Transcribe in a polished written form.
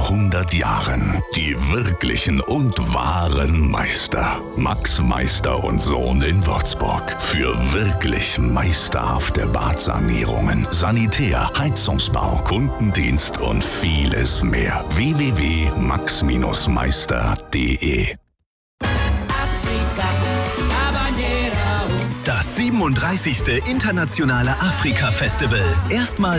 100 Jahren. Die wirklichen und wahren Meister. Max Meister und Sohn in Würzburg. Für wirklich meisterhafte Badsanierungen, Sanitär, Heizungsbau, Kundendienst und vieles mehr. www.max-meister.de. Das 37. Internationale Afrika-Festival. Erstmals